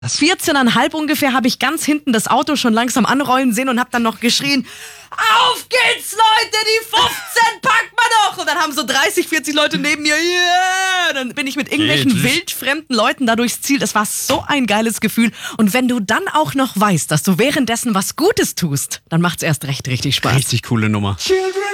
14,5 ungefähr habe ich ganz hinten das Auto schon langsam anrollen sehen und habe dann noch geschrien, auf geht's Leute, die 15 packt man doch. Und dann haben so 30, 40 Leute neben mir, yeah. Dann bin ich mit irgendwelchen wildfremden Leuten da durchs Ziel. Das war so ein geiles Gefühl. Und wenn du dann auch noch weißt, dass du währenddessen was Gutes tust, dann macht's erst recht richtig Spaß. Richtig coole Nummer.